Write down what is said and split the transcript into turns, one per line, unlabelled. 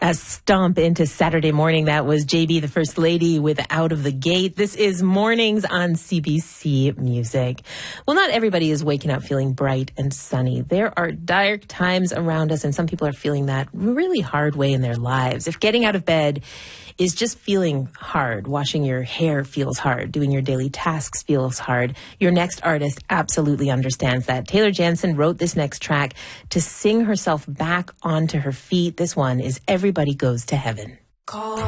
A stomp into Saturday morning. That was JB, the First Lady, with Out of the Gate. This is Mornings on CBC Music. Well, not everybody is waking up feeling bright and sunny. There are dark times around us, and some people are feeling that really hard way in their lives. If getting out of bed is just feeling hard, washing your hair feels hard, doing your daily tasks feels hard, your next artist absolutely understands that. Taylor Jansen wrote this next track to sing herself back onto her feet. This one is Everybody Goes to Heaven.